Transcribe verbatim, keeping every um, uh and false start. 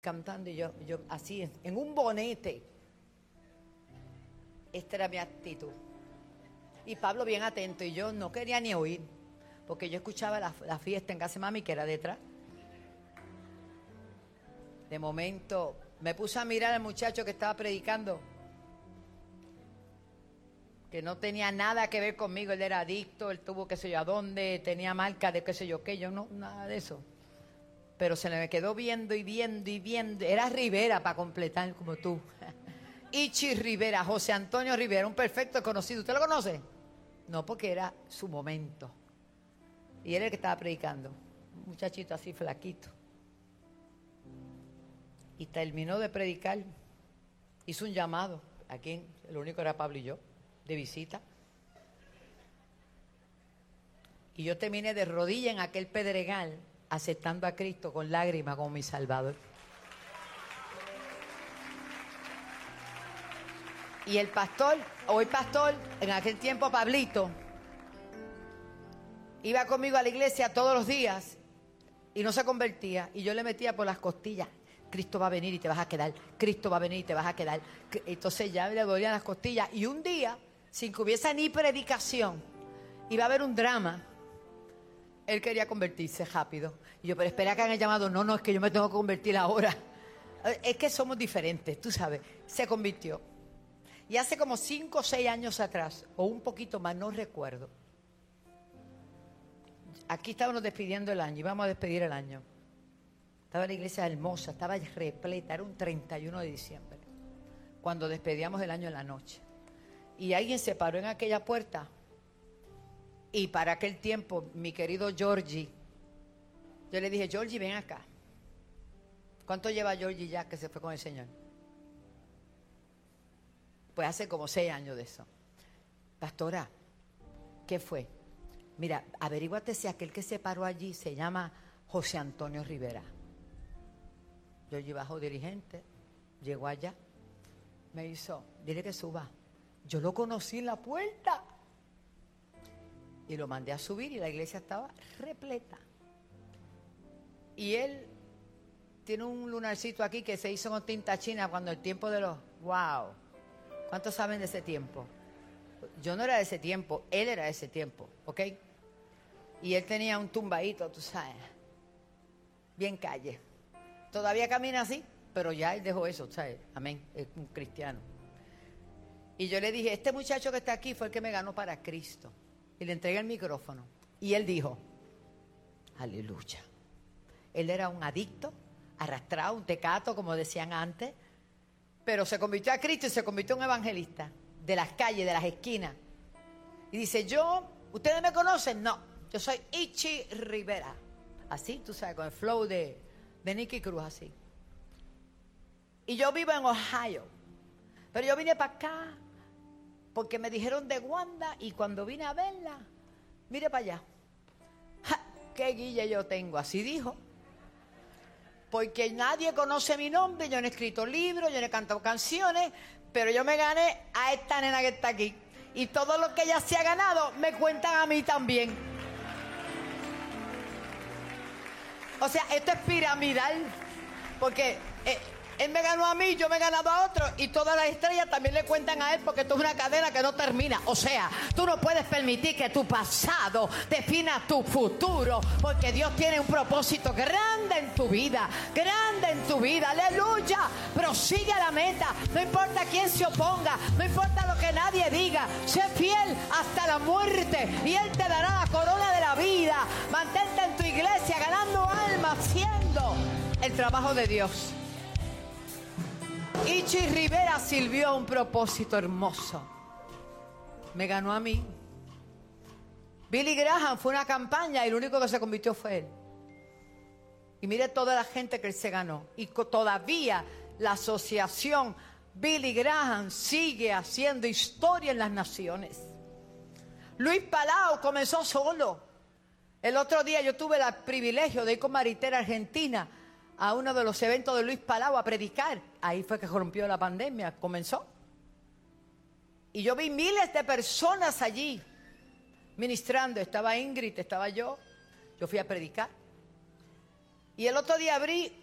cantando y yo, yo así, en un bonete. Esta era mi actitud. Y Pablo bien atento y yo no quería ni oír, porque yo escuchaba la, la fiesta en casa de mami que era detrás. De momento me puse a mirar al muchacho que estaba predicando, que no tenía nada que ver conmigo. Él era adicto, él tuvo qué sé yo a dónde, tenía marca de qué sé yo qué, yo no, nada de eso. Pero se me quedó viendo y viendo y viendo. Era Rivera para completar, como tú. Ichi Rivera, José Antonio Rivera, un perfecto conocido. ¿Usted lo conoce? No, porque era su momento. Y él era el que estaba predicando. Un muchachito así flaquito. Y terminó de predicar. Hizo un llamado. Aquí, el único era Pablo y yo, de visita. Y yo terminé de rodillas en aquel pedregal, aceptando a Cristo con lágrimas como mi Salvador. Y el pastor, hoy pastor, en aquel tiempo Pablito, iba conmigo a la iglesia todos los días y no se convertía. Y yo le metía por las costillas: Cristo va a venir y te vas a quedar, Cristo va a venir y te vas a quedar. Entonces ya le dolían las costillas. Y un día, sin que hubiese ni predicación, iba a haber un drama. Él quería convertirse rápido. Y yo, pero espera que hagan el llamado. No, no, es que yo me tengo que convertir ahora. Es que somos diferentes, tú sabes. Se convirtió. Y hace como cinco o seis años atrás, o un poquito más, no recuerdo. Aquí estábamos despidiendo el año, íbamos a despedir el año. Estaba la iglesia hermosa, estaba repleta, era un treinta y uno de diciembre, cuando despedíamos el año en la noche. Y alguien se paró en aquella puerta. Y para aquel tiempo, mi querido Georgie, yo le dije: Georgie, ven acá. ¿Cuánto lleva Georgie ya que se fue con el Señor? Pues hace como seis años de eso. Pastora, ¿qué fue? Mira, averíguate si aquel que se paró allí se llama José Antonio Rivera. Georgie bajó dirigente, llegó allá, me hizo, dile que suba. Yo lo conocí en la puerta. Y lo mandé a subir y la iglesia estaba repleta. Y él tiene un lunarcito aquí que se hizo con tinta china cuando el tiempo de los... ¡Wow! ¿Cuántos saben de ese tiempo? Yo no era de ese tiempo, él era de ese tiempo, ¿ok? Y él tenía un tumbadito, tú sabes, bien calle. Todavía camina así, pero ya él dejó eso, ¿sabes? Amén, es un cristiano. Y yo le dije: este muchacho que está aquí fue el que me ganó para Cristo. Y le entregué el micrófono. Y él dijo: aleluya. Él era un adicto, arrastrado, un tecato, como decían antes. Pero se convirtió a Cristo y se convirtió en un evangelista de las calles, de las esquinas. Y dice: yo, ¿ustedes me conocen? No, yo soy Ichi Rivera. Así, tú sabes, con el flow de, de Nicky Cruz, así. Y yo vivo en Ohio. Pero yo vine para acá porque me dijeron de Wanda, y cuando vine a verla, mire para allá. ¡Ja! ¡Qué guilla yo tengo! Así dijo. Porque nadie conoce mi nombre, yo no he escrito libros, yo no he cantado canciones, pero yo me gané a esta nena que está aquí. Y todo lo que ella se ha ganado, me cuentan a mí también. O sea, esto es piramidal, porque... Eh, él me ganó a mí, yo me he ganado a otro, y todas las estrellas también le cuentan a él, porque esto es una cadena que no termina. O sea, tú no puedes permitir que tu pasado defina tu futuro, porque Dios tiene un propósito grande en tu vida, grande en tu vida, aleluya. Prosigue a la meta, no importa quién se oponga, no importa lo que nadie diga, sé fiel hasta la muerte y Él te dará la corona de la vida. Mantente en tu iglesia ganando almas, haciendo el trabajo de Dios. Ichi Rivera sirvió a un propósito hermoso. Me ganó a mí. Billy Graham fue una campaña y el único que se convirtió fue él. Y mire toda la gente que él se ganó. Y todavía la asociación Billy Graham sigue haciendo historia en las naciones. Luis Palau comenzó solo. El otro día yo tuve el privilegio de ir con Maritera a Argentina a uno de los eventos de Luis Palau a predicar. Ahí fue que rompió la pandemia, comenzó. Y yo vi miles de personas allí ministrando. Estaba Ingrid, estaba yo. Yo fui a predicar. Y el otro día abrí